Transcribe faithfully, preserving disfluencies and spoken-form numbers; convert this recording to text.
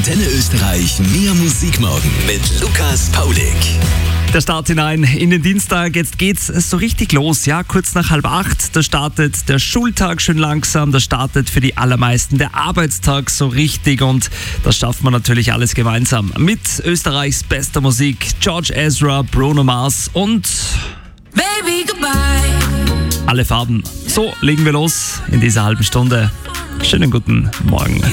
Antenne Österreich Mehr Musik morgen mit Lukas Paulik. Der Start hinein in den Dienstag, jetzt geht's so richtig los, ja, kurz nach halb acht, da startet der Schultag schön langsam, da startet für die allermeisten der Arbeitstag so richtig und das schafft man natürlich alles gemeinsam mit Österreichs bester Musik, George Ezra, Bruno Mars und Baby, goodbye. alle Farben. So legen wir los in dieser halben Stunde. Schönen guten Morgen.